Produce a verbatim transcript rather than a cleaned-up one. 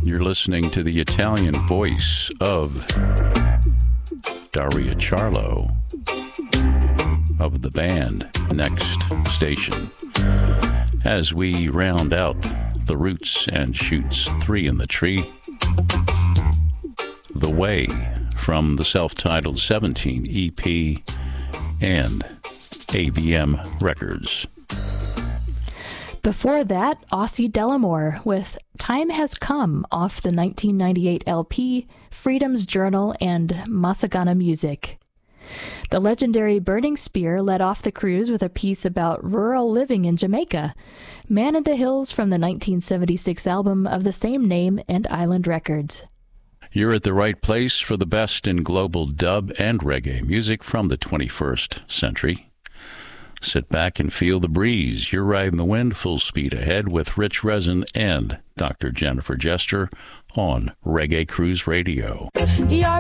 You're listening to the Italian voice of Daria Charlo of the band Next Station. As we round out the Roots and Shoots Three in the Tree, The Way from the self-titled seventeen E P and A B M Records. Before that, Ossie Delamore with Time Has Come off the nineteen ninety-eight L P Freedom's Journal and Masagana Music. The legendary Burning Spear led off the cruise with a piece about rural living in Jamaica, Man in the Hills from the nineteen seventy-six album of the same name and Island Records. You're at the right place for the best in global dub and reggae music from the twenty-first century. Sit back and feel the breeze. You're riding the wind full speed ahead with Rich Resin and Doctor Jennifer Jester on Reggae Cruise Radio.